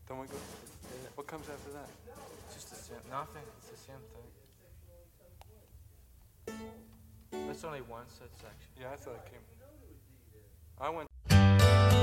Then we go. Yeah. What comes after that? Just the same. Nothing. It's the same thing. That's only one such section. Yeah, I thought it came. I went.